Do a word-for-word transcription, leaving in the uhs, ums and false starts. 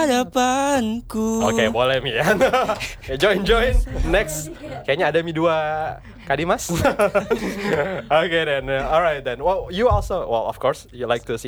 hadapanku. Oke, boleh Mi ya. Ya, join join. Next. Kayaknya ada Mi dua Kadimas. Okay then. Uh, alright then. Well, you also, well of course you like to sing